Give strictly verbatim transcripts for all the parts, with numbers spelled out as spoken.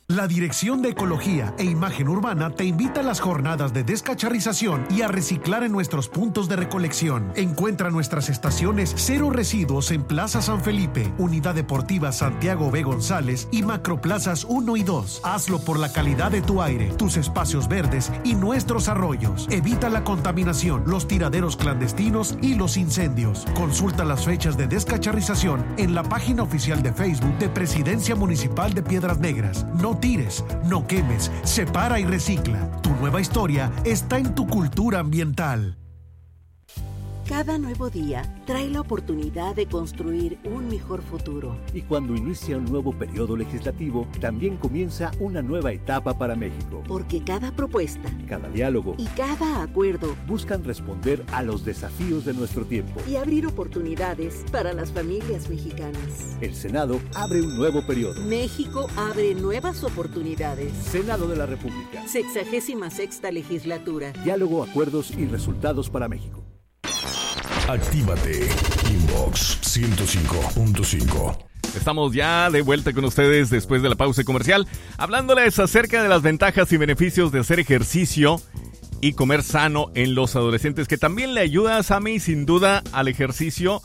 La Dirección de Ecología e Imagen Urbana te invita a las jornadas de descacharrización y a reciclar en nuestros puntos de recolección. Encuentra nuestras estaciones Cero Residuos en Plaza San Felipe, Unidad Deportiva Santiago B. González y Macroplazas uno y dos. Hazlo por la calidad de tu aire, tus espacios verdes y nuestros arroyos. Evita la contaminación, los tiraderos clandestinos y los incendios. Consulta las fechas de descacharrización en la página oficial de Facebook de Presidencia Municipal de Piedras Negras. No tires, no quemes, separa y recicla. Tu nueva historia está en tu cultura ambiental. Cada nuevo día trae la oportunidad de construir un mejor futuro. Y cuando inicia un nuevo periodo legislativo, también comienza una nueva etapa para México. Porque cada propuesta, cada diálogo y cada acuerdo buscan responder a los desafíos de nuestro tiempo y abrir oportunidades para las familias mexicanas. El Senado abre un nuevo periodo. México abre nuevas oportunidades. Senado de la República. Sexagésima sexta legislatura. Diálogo, acuerdos y resultados para México. Actívate. Inbox ciento cinco punto cinco. Estamos ya de vuelta con ustedes después de la pausa comercial, hablándoles acerca de las ventajas y beneficios de hacer ejercicio y comer sano en los adolescentes, que también le ayuda, Sammy, sin duda, al ejercicio,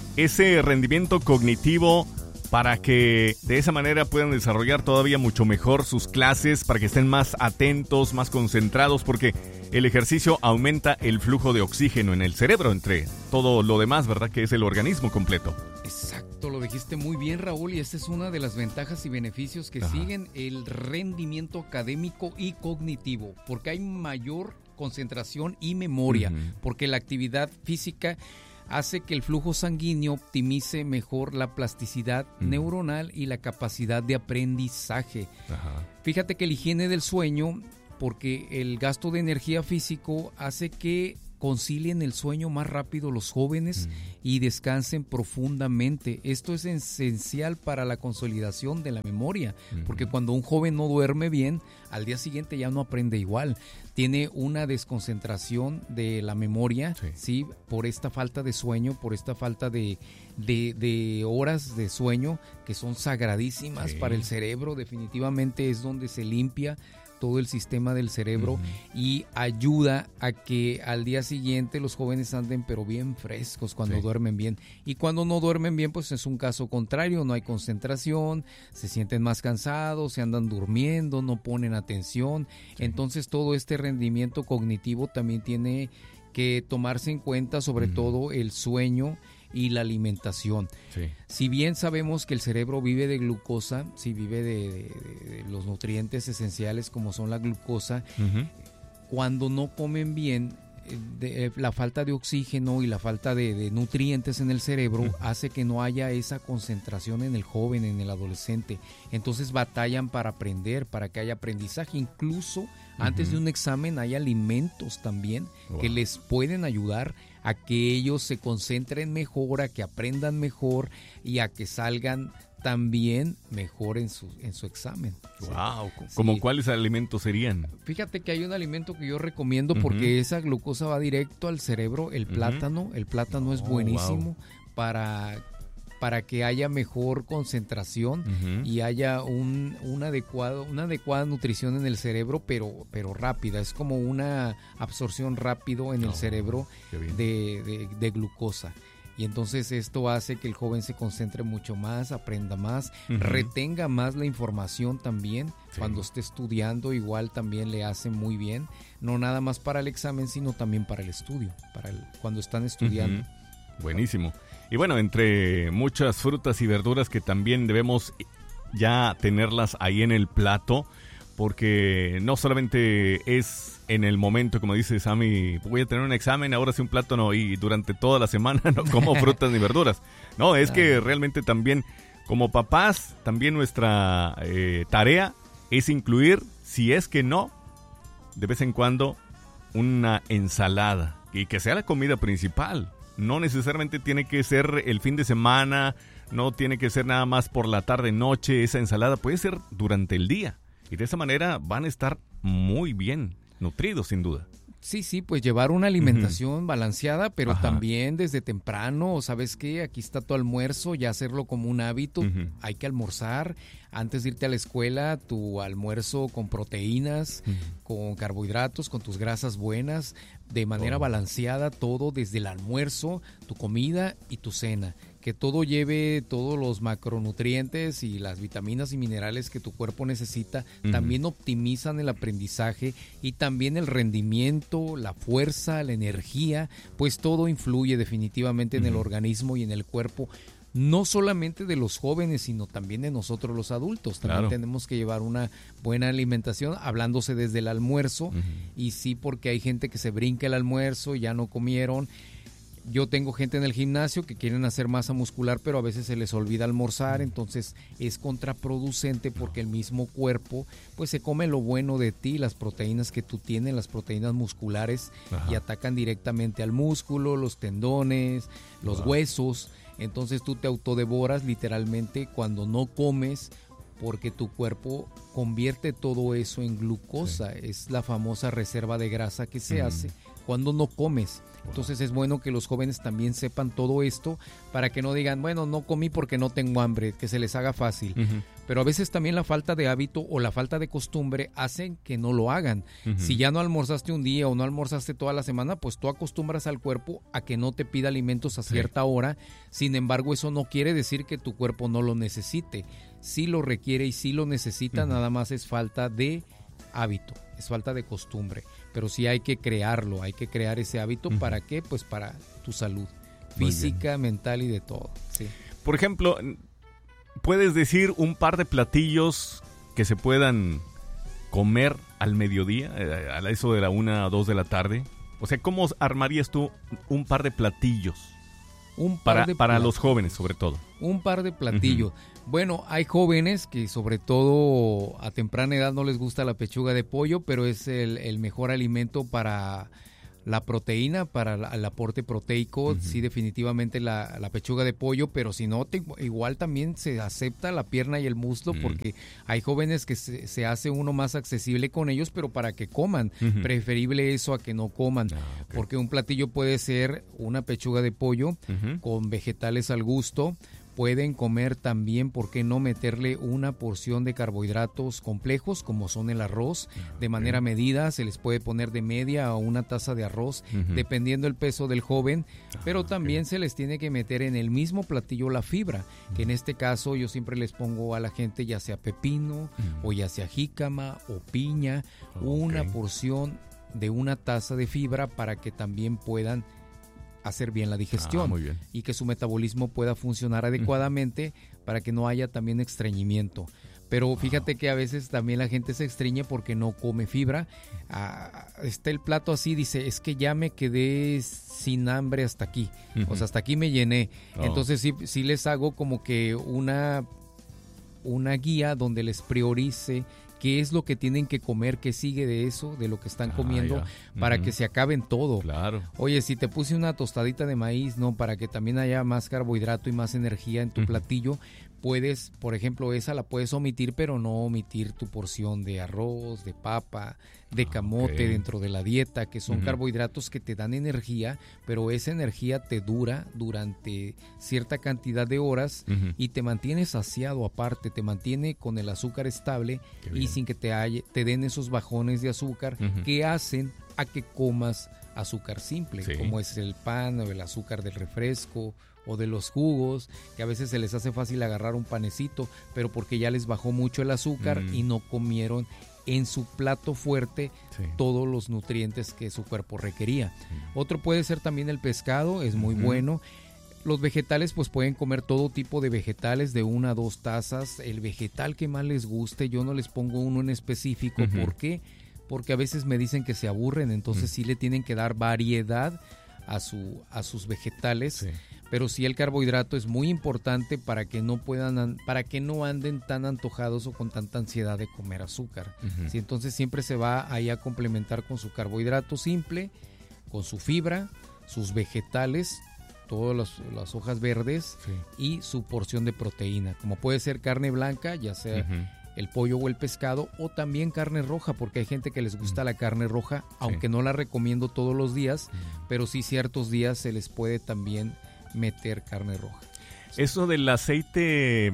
ese rendimiento cognitivo, para que de esa manera puedan desarrollar todavía mucho mejor sus clases, para que estén más atentos, más concentrados, porque el ejercicio aumenta el flujo de oxígeno en el cerebro, entre todo lo demás, ¿verdad? Que es el organismo completo. Exacto, lo dijiste muy bien, Raúl, y esta es una de las ventajas y beneficios que Ajá. siguen el rendimiento académico y cognitivo, porque hay mayor concentración y memoria, uh-huh. porque la actividad física hace que el flujo sanguíneo optimice mejor la plasticidad mm. neuronal y la capacidad de aprendizaje. Ajá. Fíjate que la higiene del sueño, porque el gasto de energía físico hace que concilien el sueño más rápido los jóvenes mm. y descansen profundamente. Esto es esencial para la consolidación de la memoria, mm. porque cuando un joven no duerme bien, al día siguiente ya no aprende igual. Tiene una desconcentración de la memoria, sí, ¿sí? por esta falta de sueño, por esta falta de, de, de horas de sueño que son sagradísimas sí. para el cerebro. Definitivamente es donde se limpia todo el sistema del cerebro uh-huh. y ayuda a que al día siguiente los jóvenes anden pero bien frescos cuando sí. duermen bien. Y cuando no duermen bien, pues es un caso contrario, no hay concentración, se sienten más cansados, se andan durmiendo, no ponen atención. Sí. Entonces todo este rendimiento cognitivo también tiene que tomarse en cuenta, sobre uh-huh. todo el sueño y la alimentación. Sí. Si bien sabemos que el cerebro vive de glucosa, si vive de, de, de los nutrientes esenciales como son la glucosa, uh-huh. cuando no comen bien, de, la falta de oxígeno y la falta de, de nutrientes en el cerebro uh-huh. hace que no haya esa concentración en el joven, en el adolescente. Entonces batallan para aprender, para que haya aprendizaje. Incluso uh-huh. antes de un examen hay alimentos también wow. que les pueden ayudar a que ellos se concentren mejor, a que aprendan mejor y a que salgan también mejor en su en su examen. Wow, sí. ¿Cómo sí. cuáles alimentos serían? Fíjate que hay un alimento que yo recomiendo uh-huh. porque esa glucosa va directo al cerebro, el uh-huh. plátano. El plátano oh, es buenísimo wow. para para que haya mejor concentración uh-huh. y haya un, un adecuado, una adecuada nutrición en el cerebro, pero, pero rápida. Es como una absorción rápido en oh, el cerebro de, de, de glucosa. Y entonces esto hace que el joven se concentre mucho más, aprenda más, uh-huh. retenga más la información también. Sí. Cuando esté estudiando, igual también le hace muy bien. No nada más para el examen, sino también para el estudio, para el, cuando están estudiando. Uh-huh. Buenísimo. Y bueno, entre muchas frutas y verduras que también debemos ya tenerlas ahí en el plato, porque no solamente es en el momento, como dice Sammy, voy a tener un examen, ahora sí un plátano y durante toda la semana no como frutas ni verduras. No, es que realmente también como papás, también nuestra eh, tarea es incluir, si es que no, de vez en cuando una ensalada y que sea la comida principal. No necesariamente tiene que ser el fin de semana, no tiene que ser nada más por la tarde, noche, esa ensalada puede ser durante el día. Y de esa manera van a estar muy bien nutridos, sin duda. Sí, sí, pues llevar una alimentación uh-huh. balanceada, pero Ajá. también desde temprano, ¿sabes qué? Aquí está tu almuerzo, ya hacerlo como un hábito, uh-huh. hay que almorzar. Antes de irte a la escuela, tu almuerzo con proteínas, uh-huh. con carbohidratos, con tus grasas buenas, de manera oh. balanceada, todo desde el almuerzo, tu comida y tu cena. Que todo lleve todos los macronutrientes y las vitaminas y minerales que tu cuerpo necesita. Uh-huh. También optimizan el aprendizaje y también el rendimiento, la fuerza, la energía, pues todo influye definitivamente uh-huh. en el organismo y en el cuerpo. No solamente de los jóvenes, sino también de nosotros los adultos. También claro. tenemos que llevar una buena alimentación, hablándose desde el almuerzo. Uh-huh. Y sí, porque hay gente que se brinca el almuerzo, ya no comieron. Yo tengo gente en el gimnasio que quieren hacer masa muscular, pero a veces se les olvida almorzar, entonces es contraproducente porque el mismo cuerpo pues se come lo bueno de ti, las proteínas que tú tienes, las proteínas musculares, Ajá. y atacan directamente al músculo, los tendones, los wow. huesos. Entonces tú te autodevoras literalmente cuando no comes, porque tu cuerpo convierte todo eso en glucosa. Sí. Es la famosa reserva de grasa que se mm. hace cuando no comes. Entonces es bueno que los jóvenes también sepan todo esto para que no digan, bueno, no comí porque no tengo hambre, que se les haga fácil. Uh-huh. Pero a veces también la falta de hábito o la falta de costumbre hacen que no lo hagan. Uh-huh. Si ya no almorzaste un día o no almorzaste toda la semana, pues tú acostumbras al cuerpo a que no te pida alimentos a cierta sí. hora. Sin embargo, eso no quiere decir que tu cuerpo no lo necesite. Sí lo requiere y sí lo necesita, uh-huh. nada más es falta de hábito, es falta de costumbre. Pero sí hay que crearlo, hay que crear ese hábito. Uh-huh. ¿Para qué? Pues para tu salud física, mental y de todo. Sí. Por ejemplo, ¿puedes decir un par de platillos que se puedan comer al mediodía, a eso de la una o dos de la tarde? O sea, ¿cómo armarías tú un par de platillos? Un par para, de para platillos. Los jóvenes, sobre todo. Un par de platillos. Uh-huh. Bueno, hay jóvenes que sobre todo a temprana edad no les gusta la pechuga de pollo, pero es el, el mejor alimento para la proteína, para la, el aporte proteico. Uh-huh. Sí, definitivamente la, la pechuga de pollo, pero si no, te, igual también se acepta la pierna y el muslo, uh-huh. porque hay jóvenes que se, se hace uno más accesible con ellos, pero para que coman. Uh-huh. Preferible eso a que no coman, ah, okay. porque un platillo puede ser una pechuga de pollo uh-huh. con vegetales al gusto. Pueden comer también, ¿por qué no meterle una porción de carbohidratos complejos como son el arroz? Okay. De manera medida, se les puede poner de media a una taza de arroz, uh-huh. dependiendo el peso del joven, pero okay. también se les tiene que meter en el mismo platillo la fibra, uh-huh. que en este caso yo siempre les pongo a la gente ya sea pepino, uh-huh. o ya sea jícama o piña, okay. una porción de una taza de fibra para que también puedan hacer bien la digestión, ah, muy bien. Y que su metabolismo pueda funcionar adecuadamente uh-huh. para que no haya también estreñimiento. Pero fíjate que a veces también la gente se estreñe porque no come fibra. Ah, está el plato así, dice, es que ya me quedé sin hambre hasta aquí. Uh-huh. O sea, hasta aquí me llené. Oh. Entonces sí, sí les hago como que una, una guía donde les priorice qué es lo que tienen que comer, qué sigue de eso, de lo que están comiendo, ah, para uh-huh. que se acaben todo. Claro. Oye, si te puse una tostadita de maíz, ¿no? Para que también haya más carbohidrato y más energía en tu uh-huh. platillo, puedes, por ejemplo, esa la puedes omitir, pero no omitir tu porción de arroz, de papa, de camote okay. dentro de la dieta, que son uh-huh. carbohidratos que te dan energía, pero esa energía te dura durante cierta cantidad de horas uh-huh. y te mantiene saciado aparte, te mantiene con el azúcar estable y sin que te, haya, te den esos bajones de azúcar uh-huh. que hacen a que comas azúcar simple, sí. como es el pan o el azúcar del refresco o de los jugos, que a veces se les hace fácil agarrar un panecito, pero porque ya les bajó mucho el azúcar mm. y no comieron en su plato fuerte sí. todos los nutrientes que su cuerpo requería. Mm. Otro puede ser también el pescado, es muy mm. bueno. Los vegetales pues pueden comer todo tipo de vegetales, de una a dos tazas. El vegetal que más les guste, yo no les pongo uno en específico. Uh-huh. ¿Por qué? Porque a veces me dicen que se aburren, entonces uh-huh. sí le tienen que dar variedad a, su, a sus vegetales. Sí. Pero sí el carbohidrato es muy importante para que no puedan, para que no anden tan antojados o con tanta ansiedad de comer azúcar. Uh-huh. ¿Sí? Entonces siempre se va ahí a complementar con su carbohidrato simple, con su fibra, sus vegetales, todas las, las hojas verdes sí. y su porción de proteína, como puede ser carne blanca, ya sea uh-huh. el pollo o el pescado, o también carne roja, porque hay gente que les gusta la carne roja, aunque sí. no la recomiendo todos los días, pero sí ciertos días se les puede también meter carne roja. Eso del aceite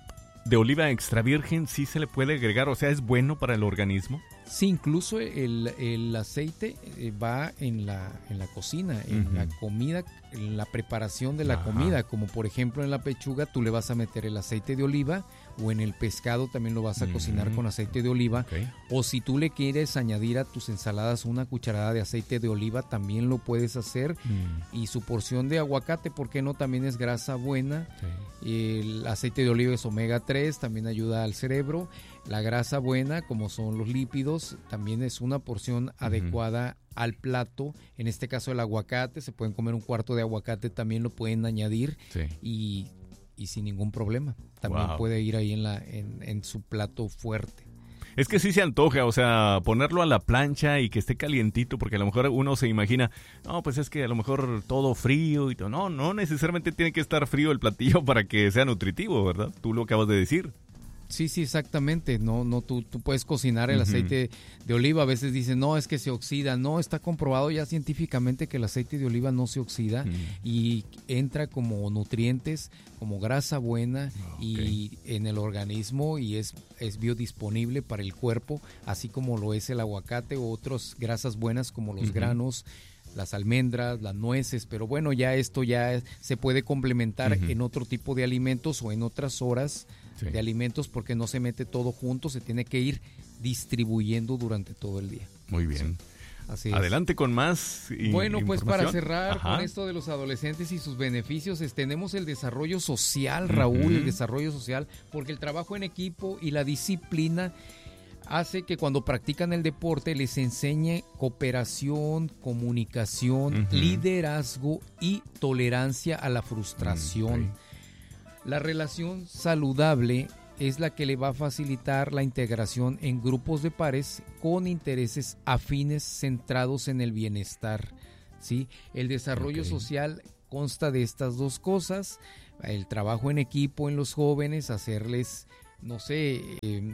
de oliva extra virgen, ¿sí se le puede agregar? O sea, ¿es bueno para el organismo? Sí, incluso el, el aceite va en la, en la cocina, en uh-huh. la comida, en la preparación de la Ajá. comida, como por ejemplo en la pechuga tú le vas a meter el aceite de oliva, o en el pescado también lo vas a uh-huh. cocinar con aceite de oliva, okay. o si tú le quieres añadir a tus ensaladas una cucharada de aceite de oliva, también lo puedes hacer, uh-huh. y su porción de aguacate, ¿por qué no? También es grasa buena, okay. el aceite de oliva es omega tres, también ayuda al cerebro. La grasa buena, como son los lípidos, también es una porción uh-huh. adecuada al plato. En este caso el aguacate, se pueden comer un cuarto de aguacate, también lo pueden añadir sí. y, y sin ningún problema. También wow. puede ir ahí en, la, en, en su plato fuerte. Es que sí se antoja, o sea, ponerlo a la plancha y que esté calientito, porque a lo mejor uno se imagina, no, pues es que a lo mejor todo frío y todo. No, no necesariamente tiene que estar frío el platillo para que sea nutritivo, ¿verdad? Tú lo acabas de decir. Sí, sí, exactamente. No, no, tú, tú puedes cocinar el uh-huh. aceite de oliva. A veces dicen, no, es que se oxida. No, está comprobado ya científicamente que el aceite de oliva no se oxida uh-huh. y entra como nutrientes, como grasa buena okay. y en el organismo y es, es biodisponible para el cuerpo, así como lo es el aguacate o otras grasas buenas como los uh-huh. granos, las almendras, las nueces, pero bueno, ya esto ya se puede complementar uh-huh. en otro tipo de alimentos o en otras horas sí. de alimentos, porque no se mete todo junto, se tiene que ir distribuyendo durante todo el día. Muy bien. Sí. Así Adelante es. Con más i- Bueno, pues para información. cerrar Ajá. con esto de los adolescentes y sus beneficios, es, tenemos el desarrollo social, Raúl, uh-huh. el desarrollo social, porque el trabajo en equipo y la disciplina hace que cuando practican el deporte les enseñe cooperación, comunicación, uh-huh. liderazgo y tolerancia a la frustración. Uh-huh. La relación saludable es la que le va a facilitar la integración en grupos de pares con intereses afines centrados en el bienestar, ¿sí? El desarrollo okay. social consta de estas dos cosas, el trabajo en equipo en los jóvenes, hacerles, no sé, eh,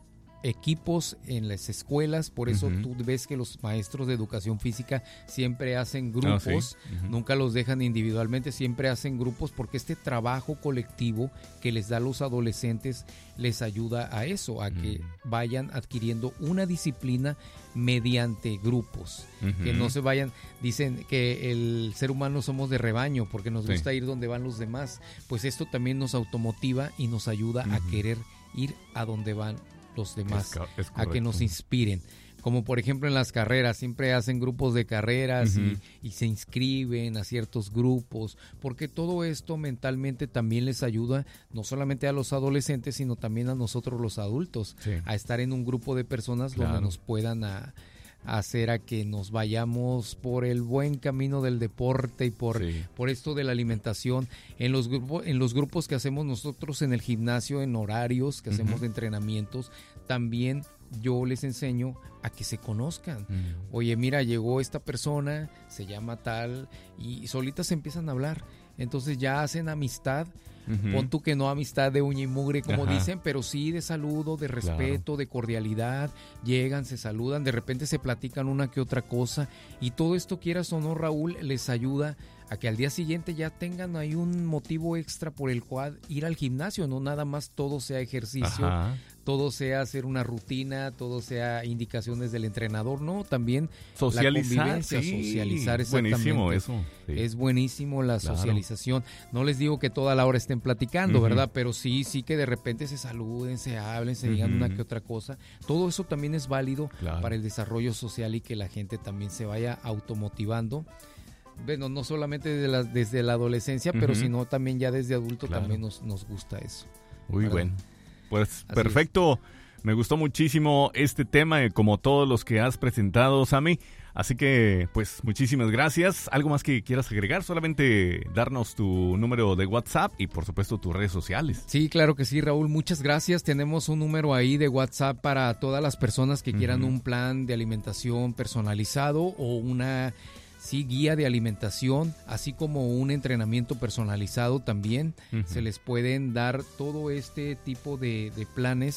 equipos en las escuelas, por eso uh-huh. tú ves que los maestros de educación física siempre hacen grupos, oh, sí. uh-huh. nunca los dejan individualmente, siempre hacen grupos porque este trabajo colectivo que les da a los adolescentes les ayuda a eso, a uh-huh. que vayan adquiriendo una disciplina mediante grupos, uh-huh. que no se vayan, dicen que el ser humano somos de rebaño porque nos sí. gusta ir donde van los demás, pues esto también nos automotiva y nos ayuda uh-huh. a querer ir a donde van los demás, es, es a que nos inspiren. Como por ejemplo en las carreras, siempre hacen grupos de carreras uh-huh. y, y se inscriben a ciertos grupos, porque todo esto mentalmente también les ayuda, no solamente a los adolescentes, sino también a nosotros los adultos, sí. a estar en un grupo de personas claro. donde nos puedan a, a hacer a que nos vayamos por el buen camino del deporte y por, sí. por esto de la alimentación. En los, grupo, en los grupos que hacemos nosotros en el gimnasio, en horarios que uh-huh. hacemos de entrenamientos, también yo les enseño a que se conozcan. Uh-huh. Oye, mira, llegó esta persona, se llama tal, y solitas se empiezan a hablar. Entonces ya hacen amistad. Uh-huh. Pon tú que no amistad de uña y mugre como Ajá. dicen, pero sí de saludo, de respeto, claro. de cordialidad, llegan, se saludan, de repente se platican una que otra cosa y todo esto, quieras o no, Raúl, les ayuda a que al día siguiente ya tengan ahí un motivo extra por el cual ir al gimnasio, no nada más todo sea ejercicio, Ajá. todo sea hacer una rutina, todo sea indicaciones del entrenador, no, también socializar, la convivencia, sí. socializar, exactamente. Buenísimo eso. Sí. Es buenísimo la claro. socialización. No les digo que toda la hora estén platicando, uh-huh. ¿verdad? Pero sí, sí que de repente se saluden, se hablen, se uh-huh. digan una que otra cosa. Todo eso también es válido claro. para el desarrollo social y que la gente también se vaya automotivando. Bueno, no solamente desde la, desde la adolescencia, uh-huh. pero sino también ya desde adulto claro. también nos, nos gusta eso. Muy ¿verdad? bueno. Pues Así perfecto. Es. Me gustó muchísimo este tema, como todos los que has presentado, Sammy. Así que, pues, muchísimas gracias. ¿Algo más que quieras agregar? Solamente darnos tu número de WhatsApp y, por supuesto, tus redes sociales. Sí, claro que sí, Raúl. Muchas gracias. Tenemos un número ahí de WhatsApp para todas las personas que uh-huh. quieran un plan de alimentación personalizado o una... Sí, guía de alimentación, así como un entrenamiento personalizado también. Uh-huh. Se les pueden dar todo este tipo de, de planes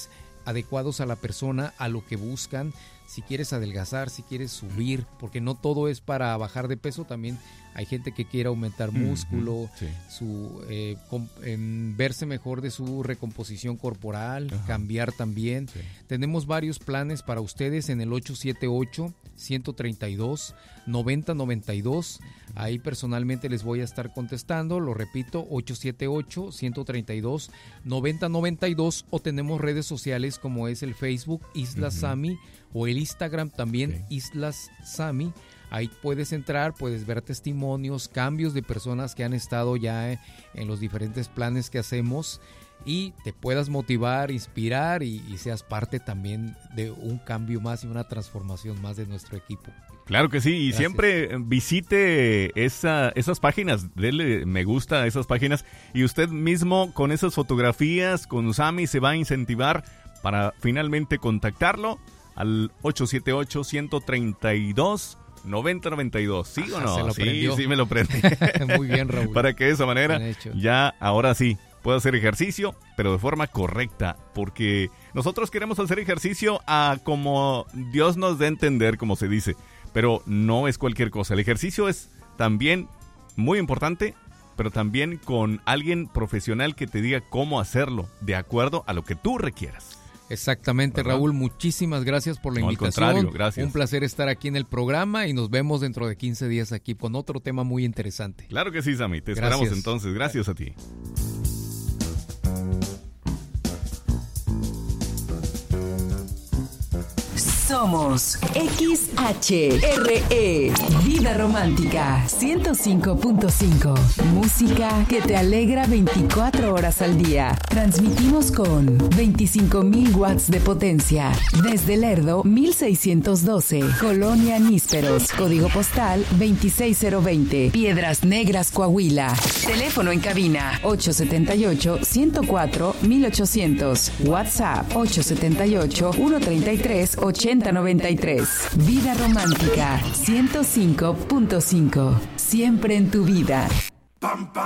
adecuados a la persona, a lo que buscan. Si quieres adelgazar, si quieres subir, porque no todo es para bajar de peso, también hay gente que quiere aumentar músculo, uh-huh, sí. su eh, com, eh, verse mejor de su recomposición corporal, uh-huh. cambiar también. Sí. Tenemos varios planes para ustedes en el ocho siete ocho, uno tres dos, nueve cero nueve dos. Ahí personalmente les voy a estar contestando, lo repito, ocho siete ocho, uno tres dos, nueve cero nueve dos, o tenemos redes sociales como es el Facebook Islas uh-huh. Sami, o el Instagram también, sí. Islas Sami. Ahí puedes entrar, puedes ver testimonios, cambios de personas que han estado ya en los diferentes planes que hacemos y te puedas motivar, inspirar y, y seas parte también de un cambio más y una transformación más de nuestro equipo. Claro que sí, y Gracias. Siempre visite esa, esas páginas, dele me gusta a esas páginas y usted mismo con esas fotografías, con Sami, se va a incentivar para finalmente contactarlo al ocho siete ocho, uno tres dos, nueve cero nueve dos. ¿Sí o no? Se lo sí, prendió. sí me lo prendí. Muy bien, Raúl. Para que de esa manera ya ahora sí pueda hacer ejercicio, pero de forma correcta, porque nosotros queremos hacer ejercicio a como Dios nos dé a entender, como se dice, pero no es cualquier cosa. El ejercicio es también muy importante, pero también con alguien profesional que te diga cómo hacerlo, de acuerdo a lo que tú requieras. Exactamente, ¿verdad? Raúl, muchísimas gracias por la no, invitación. Al contrario, gracias. Un placer estar aquí en el programa y nos vemos dentro de quince días aquí con otro tema muy interesante. Claro que sí, Sami, te gracias. Esperamos entonces. Gracias a ti. Somos X H R E, Vida Romántica, ciento cinco punto cinco. Música que te alegra veinticuatro horas al día. Transmitimos con veinticinco mil watts de potencia. Desde Lerdo, mil seiscientos doce. Colonia Nísperos. Código postal veintiséis mil veinte. Piedras Negras, Coahuila. Teléfono en cabina ocho siete ocho, uno cero cuatro, mil ochocientos. WhatsApp ocho siete ocho, uno tres tres, ocho cero nueve tres. Vida Romántica ciento cinco punto cinco. Siempre en tu vida.